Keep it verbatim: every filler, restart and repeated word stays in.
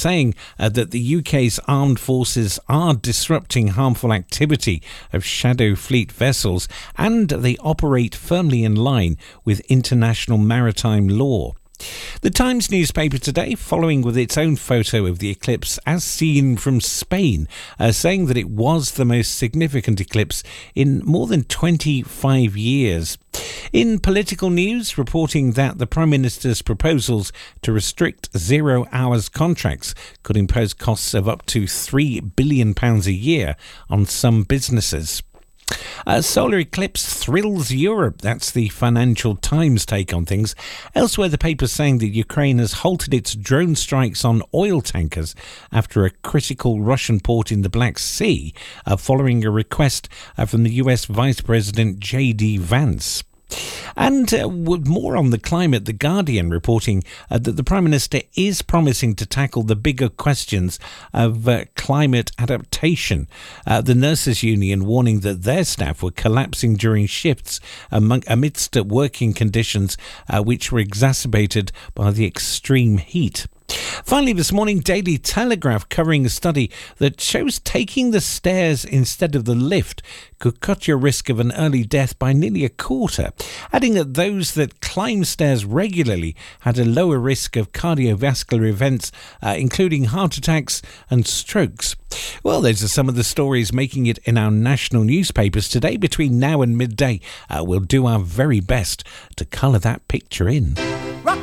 saying uh, that the U K's armed forces are disrupting harmful activity of shadow fleet vessels, and they operate firmly in line with international maritime law. The Times newspaper today following with its own photo of the eclipse as seen from Spain, uh, saying that it was the most significant eclipse in more than twenty-five years. In political news, reporting that the Prime Minister's proposals to restrict zero hours contracts could impose costs of up to three billion pounds a year on some businesses. A solar eclipse thrills Europe. That's the Financial Times take on things. Elsewhere, the paper's saying that Ukraine has halted its drone strikes on oil tankers after a critical Russian port in the Black Sea, uh, following a request uh, from the U S Vice President J D Vance. And uh, with more on the climate, The Guardian reporting uh, that the Prime Minister is promising to tackle the bigger questions of uh, climate adaptation. Uh, the Nurses Union warning that their staff were collapsing during shifts among, amidst working conditions uh, which were exacerbated by the extreme heat. Finally, this morning, Daily Telegraph covering a study that shows taking the stairs instead of the lift could cut your risk of an early death by nearly a quarter, adding that those that climb stairs regularly had a lower risk of cardiovascular events, uh, including heart attacks and strokes. Well, those are some of the stories making it in our national newspapers today. Between now and midday, uh, we'll do our very best to colour that picture in.